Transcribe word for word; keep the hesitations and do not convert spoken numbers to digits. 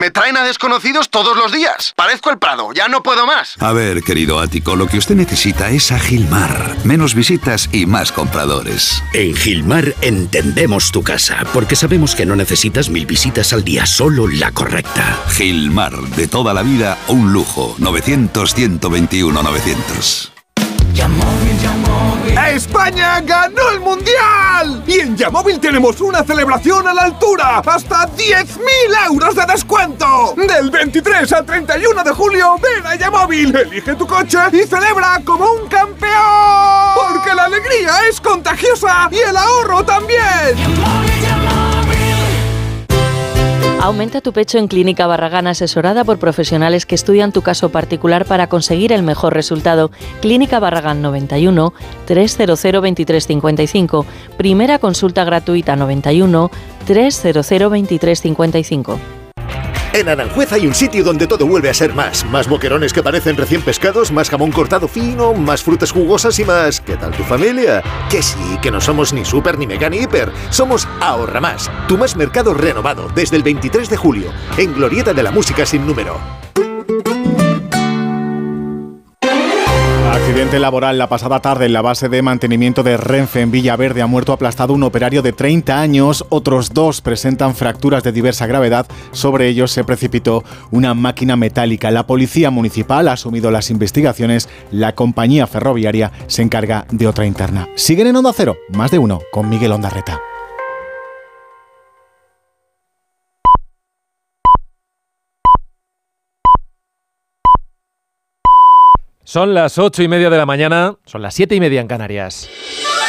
Me traen a desconocidos todos los días. Parezco el Prado, ya no puedo más. A ver, querido Ático, lo que usted necesita es a Gilmar. Menos visitas y más compradores. En Gilmar entendemos tu casa, porque sabemos que no necesitas mil visitas al día, solo la correcta. Gilmar, de toda la vida, un lujo. novecientos, ciento veintiuno, novecientos. ¡España ganó el Mundial! Y en Yamóvil tenemos una celebración a la altura. ¡Hasta diez mil euros de descuento! Del veintitrés al treinta y uno de julio, ven a Yamóvil, elige tu coche y celebra como un campeón. Porque la alegría es contagiosa y el ahorro también. Aumenta tu pecho en Clínica Barragán, asesorada por profesionales que estudian tu caso particular para conseguir el mejor resultado. Clínica Barragán noventa y uno, trescientos veintitrés cincuenta y cinco. Primera consulta gratuita noventa y uno, trescientos veintitrés cincuenta y cinco. En Aranjuez hay un sitio donde todo vuelve a ser más. Más boquerones que parecen recién pescados, más jamón cortado fino, más frutas jugosas y más... ¿Qué tal tu familia? Que sí, que no somos ni super, ni mega, ni hiper. Somos Ahorra Más, tu más mercado renovado desde el veintitrés de julio, en Glorieta de la Música Sin Número. Accidente laboral la pasada tarde en la base de mantenimiento de Renfe en Villaverde. Ha muerto aplastado un operario de treinta años. Otros dos presentan fracturas de diversa gravedad. Sobre ellos se precipitó una máquina metálica. La policía municipal ha asumido las investigaciones. La compañía ferroviaria se encarga de otra interna. Siguen en Onda Cero, más de uno, con Miguel Ondarreta. Son las ocho y media de la mañana, son las siete y media en Canarias.